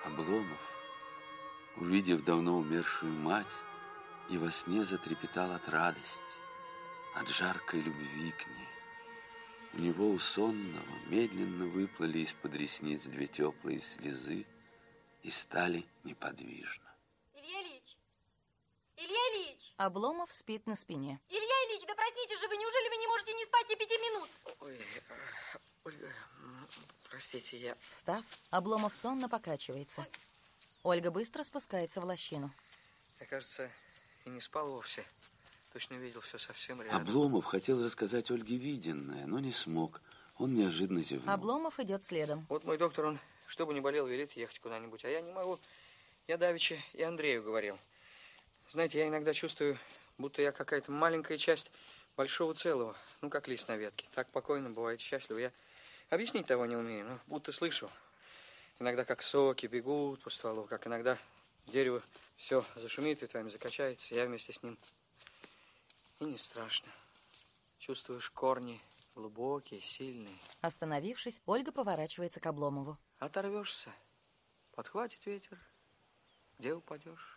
Обломов, увидев давно умершую мать, и во сне затрепетал от радости, от жаркой любви к ней. У него у сонного медленно выплыли из-под ресниц две теплые слезы и стали неподвижно. Илья Ильич! Илья Ильич! Обломов спит на спине. Илья Ильич, да проснитесь же вы, неужели вы не можете не спать и 5 минут? Ой, Ольга, простите, я... Встав, Обломов сонно покачивается. Ольга быстро спускается в лощину. Я, кажется, и не спал вовсе. Точно видел все совсем рядом. Обломов хотел рассказать Ольге виденное, но не смог. Он неожиданно зевнул. Обломов идет следом. Вот мой доктор, он, чтобы не болел, велит ехать куда-нибудь, а я не могу. Я давеча и Андрею говорил. Знаете, я иногда чувствую, будто я какая-то маленькая часть большого целого. Ну, как лист на ветке. Так покойно бывает счастливо. Я объяснить того не умею, но будто слышу. Иногда как соки бегут по стволу, как иногда дерево все зашумит ветвями, закачается, я вместе с ним. И не страшно. Чувствуешь корни глубокие, сильные. Остановившись, Ольга поворачивается к Обломову. Оторвешься, подхватит ветер, где упадешь?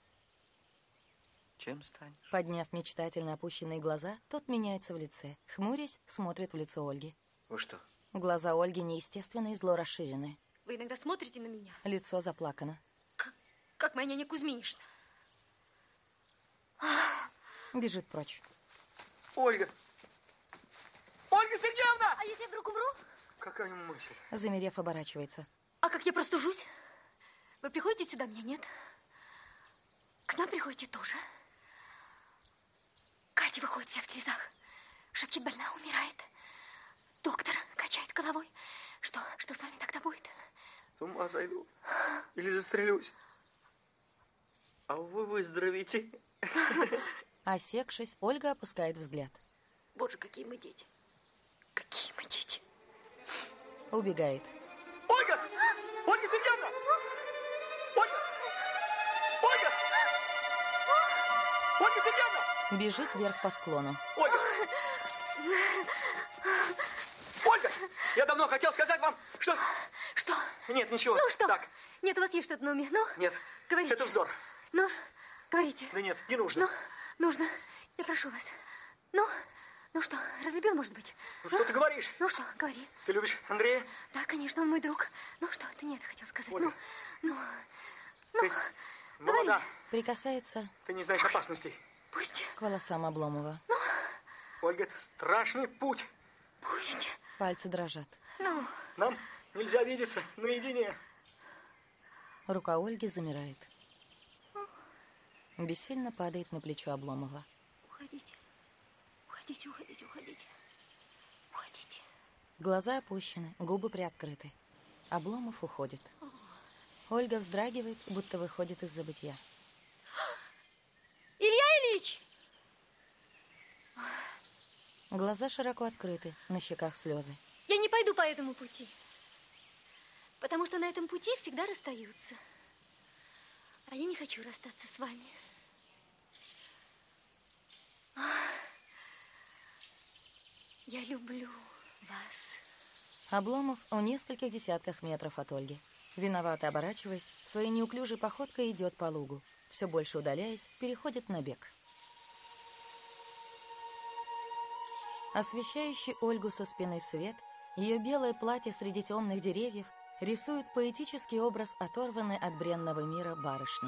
Чем станешь? Подняв мечтательно опущенные глаза, тот меняется в лице. Хмурясь, смотрит в лицо Ольги. Вы что? Глаза Ольги неестественно и зло расширены. Вы иногда смотрите на меня. Лицо заплакано. Как моя няня Кузьминишна. Бежит прочь. Ольга! Ольга Сергеевна! А если я вдруг умру? Какая мысль? Замерев, оборачивается. А как я простужусь? Вы приходите сюда, меня нет? К нам приходите тоже? Катя выходит вся в слезах. Шепчет, больна, умирает. Доктор качает головой. Что с вами тогда будет? С ума сойду. Или застрелюсь. А вы выздоровите. Осекшись, Ольга опускает взгляд. Боже, какие мы дети. Какие мы дети. Убегает. Ольга! Ольга Сергеевна! Ольга! Ольга! Ольга Сергеевна! Бежит вверх по склону. Ольга! Ольга! Я давно хотел сказать вам, что... Что? Нет, ничего. Ну что? Так. Нет, у вас есть что-то на уме? Ну? Нет. Говорите. Это вздор. Ну, говорите. Да нет, не нужно. Ну, нужно. Я прошу вас. Ну что, разлюбил, может быть? Ну, что ты говоришь? Ну что, говори. Ты любишь Андрея? Да, конечно, он мой друг. Ну что, ты не это хотел сказать. Ольга. Ну. Ты молода. Прикасается Ты не знаешь опасностей. Пусть. к волосам Обломова. Ольга, это страшный путь. Пусть. Пальцы дрожат. Ну. Нам нельзя видеться наедине. Рука Ольги замирает. Бессильно падает на плечо Обломова. Уходите. Уходите, уходите, уходите. Уходите. Глаза опущены, губы приоткрыты. Обломов уходит. Ольга вздрагивает, будто выходит из забытья. Илья Ильич! Глаза широко открыты, на щеках слезы. Я не пойду по этому пути. Потому что на этом пути всегда расстаются. А я не хочу расстаться с вами. Я люблю вас. Обломов в нескольких десятках метров от Ольги. Виновато оборачиваясь, своей неуклюжей походкой идет по лугу. Все больше удаляясь, переходит на бег. Освещающий Ольгу со спины свет, ее белое платье среди темных деревьев рисует поэтический образ оторванной от бренного мира барышни.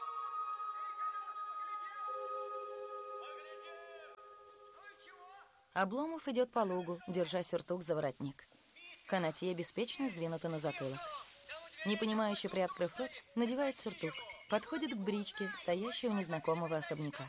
Обломов идет по лугу, держа сюртук за воротник. Канатье беспечно сдвинуто на затылок. Непонимающе приоткрыв рот, надевает сюртук, подходит к бричке, стоящей у незнакомого особняка.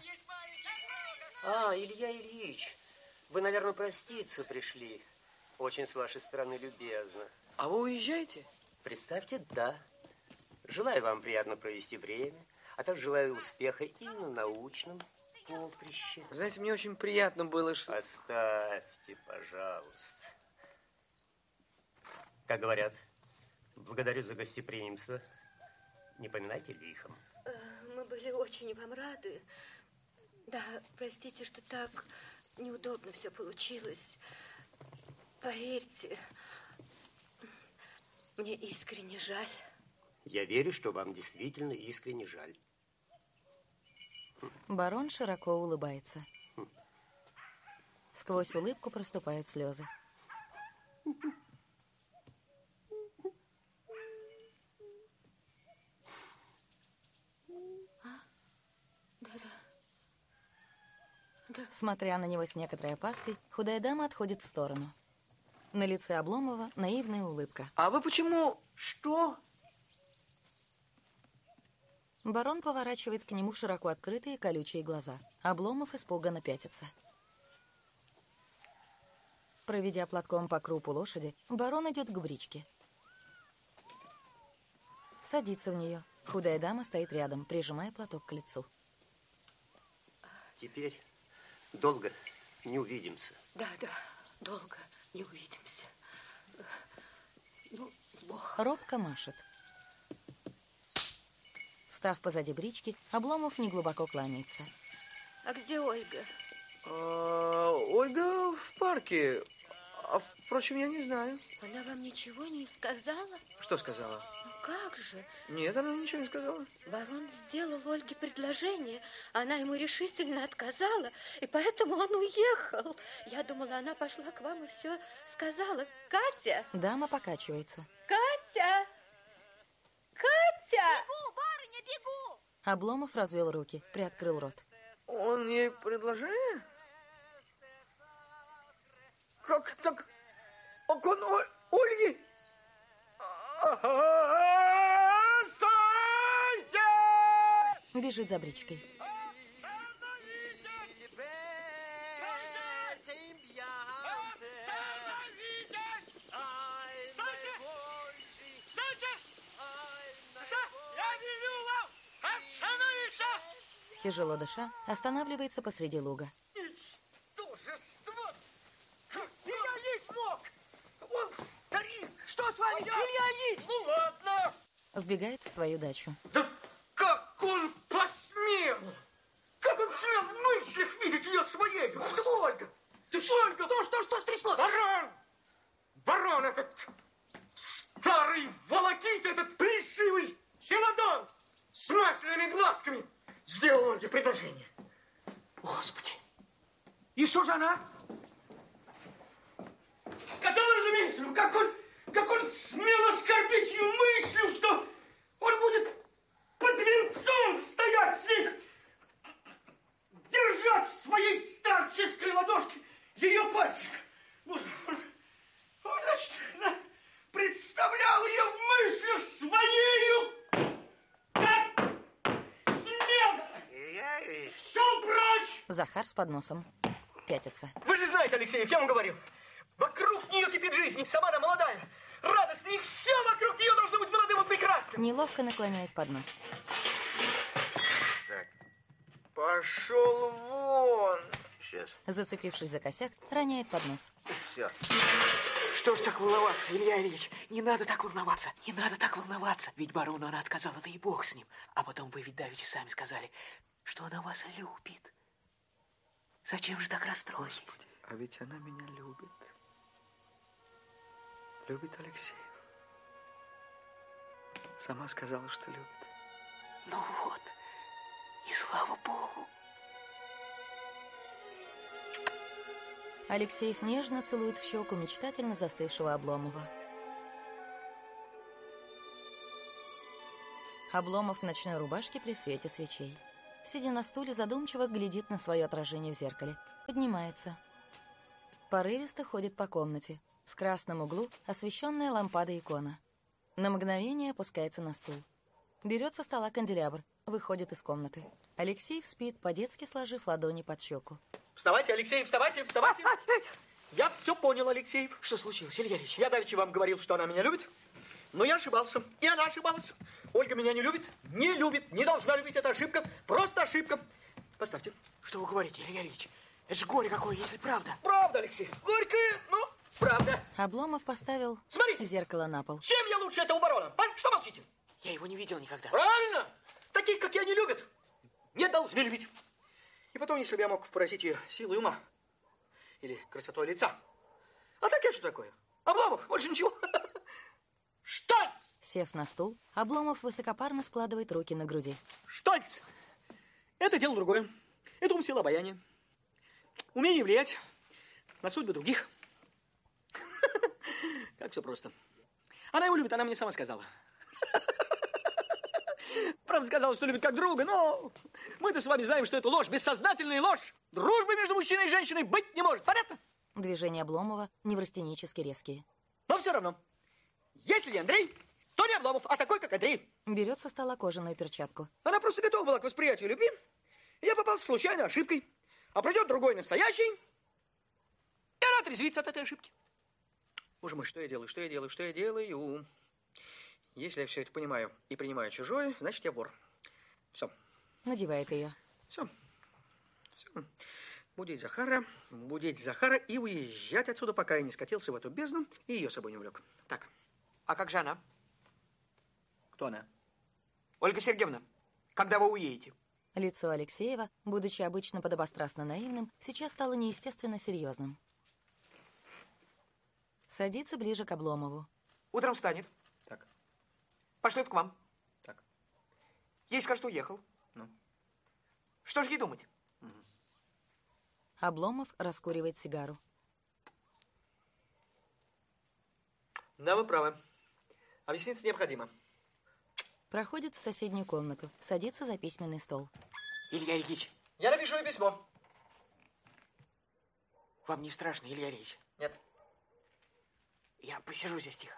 Илья Ильич, вы, наверное, проститься пришли. Очень с вашей стороны любезно. А вы уезжаете? Представьте, да. Желаю вам приятно провести время, а также желаю успеха и на научном поприще. Знаете, мне очень приятно было, что... Оставьте, пожалуйста. Как говорят, благодарю за гостеприимство. Не поминайте лихом. Мы были очень вам рады. Да, простите, что так неудобно все получилось. Поверьте, мне искренне жаль. Я верю, что вам действительно искренне жаль. Барон широко улыбается. Сквозь улыбку проступают слезы. Смотря на него с некоторой опаской, худая дама отходит в сторону. На лице Обломова наивная улыбка. А вы почему... Что? Барон поворачивает к нему широко открытые колючие глаза. Обломов испуганно пятится. Проведя платком по крупу лошади, барон идет к бричке. Садится в нее. Худая дама стоит рядом, прижимая платок к лицу. Теперь долго не увидимся. Да, долго не увидимся. Ну, с Богом. Робко машет. Встав позади брички, Обломов неглубоко кланяется. А где Ольга? Ольга в парке. А, впрочем, я не знаю. Она вам ничего не сказала? Что сказала? Ну как же? Нет, она ничего не сказала. Барон сделал Ольге предложение. Она ему решительно отказала, и поэтому он уехал. Я думала, она пошла к вам и все сказала. Катя! Дама покачивается. Катя! Катя! Бегу, барыня, бегу! Обломов развел руки, приоткрыл рот. Он ей предложение? Как так? Он Ольги? Стойте! Бежит за бричкой. Тяжело дыша, останавливается посреди луга. Ничтожество! Илья Ильич мог! Он старик! Что с вами, Илья Ильич? Ну ладно! Вбегает в свою дачу. Да как он посмел! Как он смел в мыслях видеть ее своей! Что, Ольга? Ты Ольга! Что стряслось? Барон этот старый волокит, этот плешивый селадон с масляными глазками сделал Ольге предложение. Господи! И что же она? Сказала, разумеется, ну как он смел оскорбить ее мыслью, что он будет под венцом стоять с ней, держать в своей старческой ладошке ее пальчик. Боже, он, значит, представлял ее мыслью своею. Как смел! Шел прочь! Захар с подносом. Пятится. Вы же знаете, Алексеев, я вам говорил, вокруг нее кипит жизнь, сама она молодая, радостная, и все вокруг нее должно быть молодым и прекрасным. Неловко наклоняет поднос. Так, Пошел вон. сейчас. Зацепившись за косяк, роняет поднос. Все. Что ж так волноваться, Илья Ильич? Не надо так волноваться. Не надо так волноваться. Ведь барону она отказала, да и бог с ним. А потом вы ведь давеча сами сказали, что она вас любит. Зачем же так расстроились? Господи, а ведь она меня любит. Любит Алексеев. Сама сказала, что любит. Ну вот. И слава богу. Алексеев нежно целует в щеку мечтательно застывшего Обломова. Обломов в ночной рубашке при свете свечей. Сидя на стуле, задумчиво глядит на свое отражение в зеркале. Поднимается. Порывисто ходит по комнате. В красном углу освещенная лампада икона. На мгновение опускается на стул. Берет со стола канделябр. Выходит из комнаты. Алексеев спит, по-детски сложив ладони под щеку. Вставайте, Алексеев, вставайте, вставайте. Я все понял, Алексеев. Что случилось, Илья Ильич? Я давеча вам говорил, что она меня любит, но я ошибался. И она ошибалась. Ольга меня не любит, не должна любить. Это ошибка, просто ошибка. Поставьте. Что вы говорите, Илья Ильич? Это же горе какое, если правда. Правда, Алексей. Горькая, ну, правда. Обломов поставил Смотрите. зеркало на пол. Чем я лучше этого барона? А? Что молчите? Я его не видел никогда. Правильно. Таких, как я, не любят. Не должны любить. И потом, если бы я мог поразить ее силой ума или красотой лица. А так я что такое? Обломов, больше ничего. Штольц! Сев на стул, Обломов высокопарно складывает руки на груди. Штольц! Это дело другое. Это ум, сила, обаяние. Умение влиять на судьбы других. Как все просто. Она его любит, она мне сама сказала. Правда, сказала, что любит как друга, но мы-то с вами знаем, что это ложь, бессознательная ложь. Дружбы между мужчиной и женщиной быть не может, понятно? Движения Обломова неврастенически резкие. Но все равно, если не Андрей, то не Обломов, а такой, как Андрей. Берет со стола кожаную перчатку. Она просто готова была к восприятию любви. И я попался случайно ошибкой. А придет другой настоящий, и она отрезвится от этой ошибки. Боже мой, что я делаю, что я делаю, что я делаю? Если я все это понимаю и принимаю чужое, значит, я вор. Все. Надевает ее. Все. Все. Будить Захара и уезжать отсюда, пока я не скатился в эту бездну и ее с собой не увлек. Так, а как же она? Кто она? Ольга Сергеевна, когда вы уедете? Лицо Алексеева, будучи обычно подобострастно наивным, сейчас стало неестественно серьезным. Садится ближе к Обломову. Утром встанет. Так. Пошлет к вам. Так. Ей скажет, уехал. Ну. Что же ей думать? Обломов раскуривает сигару. Да, вы правы. Объясниться необходимо. Проходит в соседнюю комнату, садится за письменный стол. Илья Ильич. Я напишу ей письмо. Вам не страшно, Илья Ильич? Нет. Я посижу здесь тихо.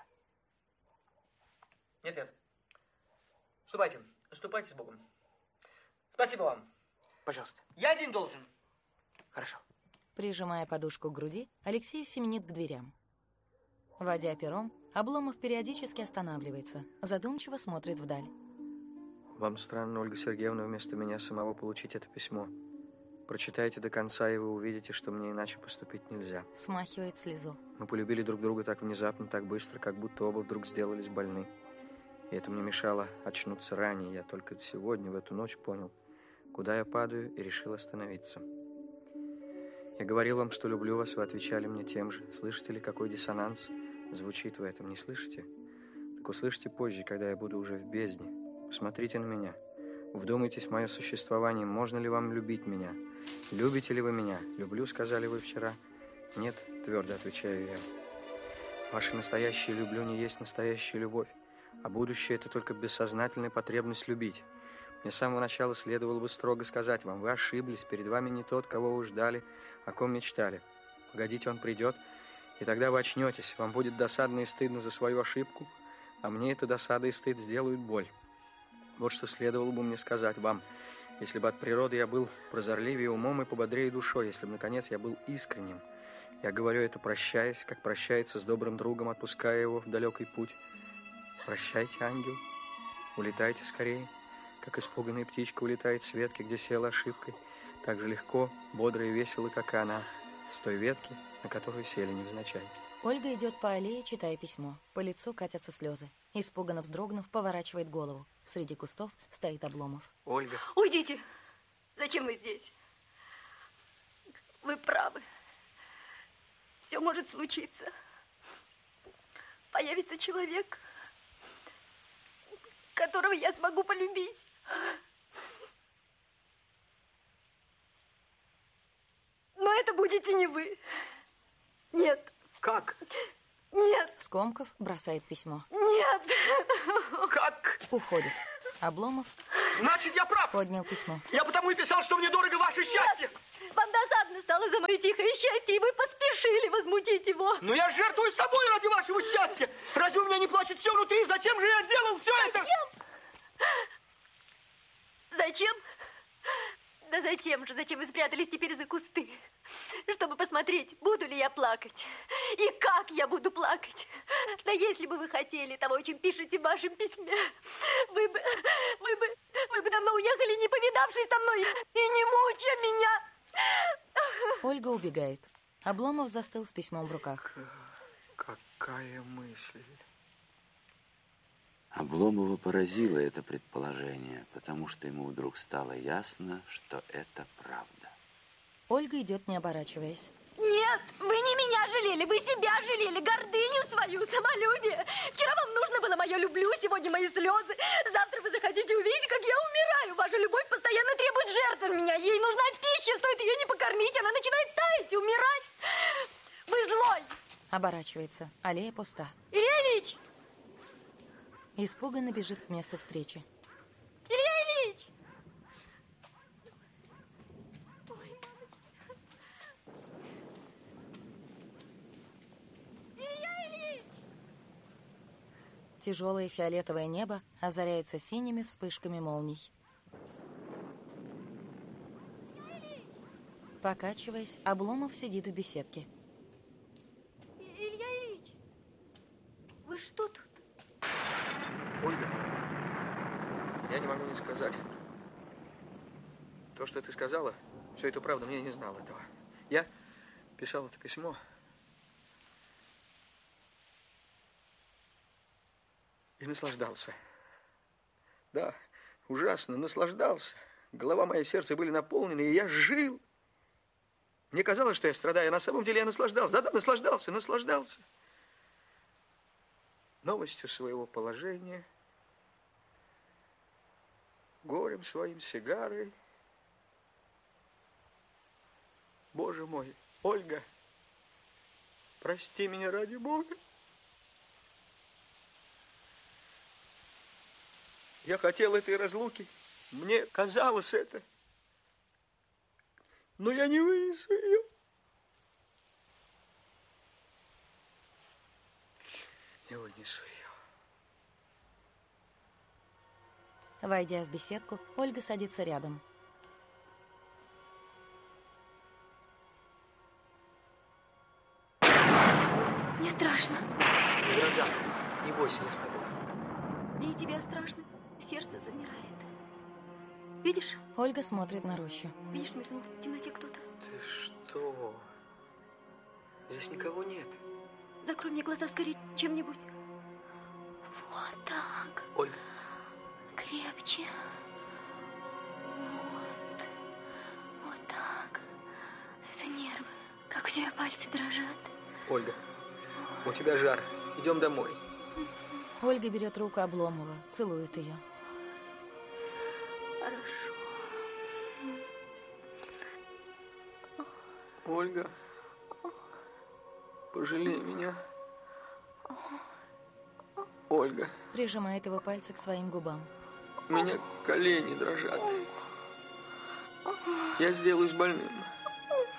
Нет, нет. Ступайте. Ступайте с Богом. Спасибо вам. Пожалуйста. Я один должен. Хорошо. Прижимая подушку к груди, Алексеев семенит к дверям. Водя пером, Обломов периодически останавливается, задумчиво смотрит вдаль. Вам странно, Ольга Сергеевна, вместо меня самого получить это письмо. Прочитайте до конца, и вы увидите, что мне иначе поступить нельзя. Смахивает слезу. Мы полюбили друг друга так внезапно, так быстро, как будто оба вдруг сделались больны. И это мне мешало очнуться ранее. Я только сегодня, в эту ночь, понял, куда я падаю, и решил остановиться. Я говорил вам, что люблю вас, вы отвечали мне тем же. Слышите ли, какой диссонанс звучит в этом? Не слышите? Так услышите позже, когда я буду уже в бездне. Посмотрите на меня. Вдумайтесь в мое существование. Можно ли вам любить меня? Любите ли вы меня? Люблю, сказали вы вчера. Нет, твердо отвечаю я. Ваше настоящее люблю не есть настоящая любовь, а будущее – это только бессознательная потребность любить. Мне с самого начала следовало бы строго сказать вам: вы ошиблись, перед вами не тот, кого вы ждали, о ком мечтали. Погодите, он придет, и тогда вы очнетесь. Вам будет досадно и стыдно за свою ошибку, а мне эта досада и стыд сделают боль. Вот что следовало бы мне сказать вам, если бы от природы я был прозорливее умом и пободрее душой, если бы, наконец, я был искренним. Я говорю это, прощаясь, как прощается с добрым другом, отпуская его в далекий путь. Прощайте, ангел, улетайте скорее, как испуганная птичка улетает с ветки, где села ошибкой, так же легко, бодро и весело, как и она, с той ветки, на которую сели невзначай. Ольга идет по аллее, читая письмо. По лицу катятся слезы. Испуганно вздрогнув, поворачивает голову. Среди кустов стоит Обломов. Ольга. Уйдите. Зачем вы здесь? Вы правы. Все может случиться. Появится человек, которого я смогу полюбить. Но это будете не вы. Нет. Как? Нет. Скомков бросает письмо. Нет. Как? Уходит. Обломов Значит, я прав. поднял письмо. Я потому и писал, что мне дорого ваше счастье. Вам досадно стало за мое тихое счастье, и вы поспешили возмутить его. Но я жертвую собой ради вашего счастья. Разве у меня не плачет все внутри? Зачем же я делал все это? Зачем? Да зачем же? Зачем вы спрятались теперь за кусты? Чтобы посмотреть, буду ли я плакать. И как я буду плакать. Да если бы вы хотели того, о чем пишете в вашем письме, вы бы давно уехали, не повидавшись со мной и не мучая меня. Ольга убегает. Обломов застыл с письмом в руках. Какая мысль. Обломова поразило это предположение, потому что ему вдруг стало ясно, что это правда. Ольга идет, не оборачиваясь. Нет, вы не меня себя жалели, вы себя жалели, гордыню свою, самолюбие. Вчера вам нужно было мое люблю, сегодня мои слезы. Завтра вы захотите увидеть, как я умираю. Ваша любовь постоянно требует жертв от меня. Ей нужна пища, стоит ее не покормить, она начинает таять, умирать. Вы злой. Оборачивается. Аллея пуста. Илья Ильич! Испуганно бежит к месту встречи. Илья Ильич! Тяжелое фиолетовое небо озаряется синими вспышками молний. Покачиваясь, Обломов сидит в беседке. Илья Ильич! Вы что тут? Ольга, я не могу не сказать. То, что ты сказала, все это правда, мне не знал этого. Я писал это письмо. И наслаждался. Да, ужасно наслаждался. Голова моя и сердце были наполнены, и я жил. Мне казалось, что я страдаю, а на самом деле я наслаждался. Да-да, наслаждался. Новостью своего положения, горем своим, сигарой. Боже мой, Ольга, прости меня ради Бога. Я хотел этой разлуки. Мне казалось это. Но я не вынесу ее. Не вынесу ее. Войдя в беседку, Ольга садится рядом. Мне страшно. Не гроза, не бойся, я с тобой. Мне и тебе страшно. Сердце замирает. Видишь? Ольга смотрит на рощу. Видишь, мелькнул в темноте кто-то. Ты что? Здесь никого нет. Закрой мне глаза скорее чем-нибудь. Вот так. Ольга. Крепче. Вот так. Это нервы. Как у тебя пальцы дрожат. Ольга, у тебя жар. Идем домой. Ольга берет руку Обломова, целует ее. Хорошо. Ольга, пожалей меня. Ольга. Прижимает его пальцы к своим губам. У меня колени дрожат. Я сделаюсь больным.